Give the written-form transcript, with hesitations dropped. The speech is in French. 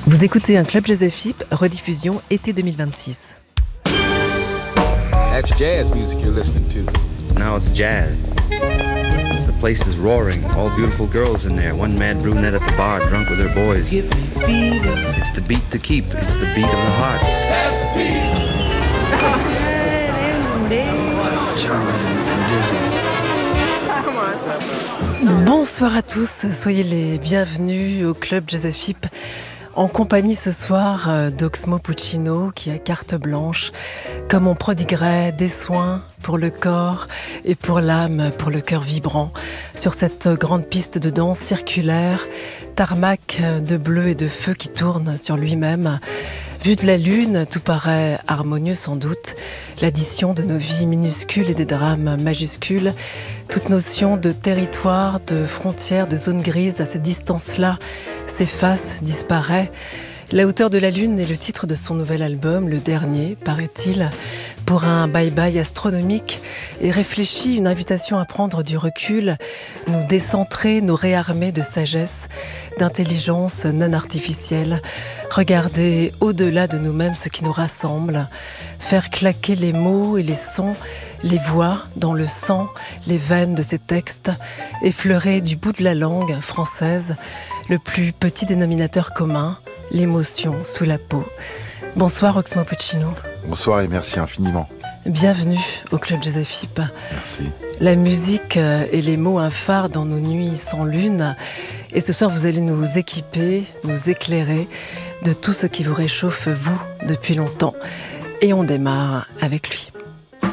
Vous écoutez un Club Jazz FIP, rediffusion été 2026. That's jazz music you're listening to. Now it's jazz. The place is roaring, all beautiful girls in there, one mad brunette at the bar, drunk with her boys. It's the beat to keep, it's the beat of the heart. Bonsoir à tous, soyez les bienvenus au Club Jazz FIP. En compagnie ce soir d'Oxmo Puccino qui a carte blanche, comme on prodiguerait des soins pour le corps et pour l'âme, pour le cœur vibrant, sur cette grande piste de danse circulaire, tarmac de bleu et de feu qui tourne sur lui-même. Vu de la lune, tout paraît harmonieux sans doute, l'addition de nos vies minuscules et des drames majuscules. Toute notion de territoire, de frontière, de zone grise à cette distance-là s'efface, disparaît. La hauteur de la lune est le titre de son nouvel album, le dernier, paraît-il, pour un bye-bye astronomique et réfléchit, une invitation à prendre du recul, nous décentrer, nous réarmer de sagesse, d'intelligence non artificielle, regarder au-delà de nous-mêmes ce qui nous rassemble, faire claquer les mots et les sons, les voix dans le sang, les veines de ces textes, effleurer du bout de la langue française le plus petit dénominateur commun, l'émotion sous la peau. Bonsoir Oxmo Puccino. Bonsoir et merci infiniment. Bienvenue au Club Jazz FIP. Merci. La musique et les mots, un phare dans nos nuits sans lune. Et ce soir, vous allez nous équiper, nous éclairer de tout ce qui vous réchauffe, vous, depuis longtemps. Et on démarre avec lui.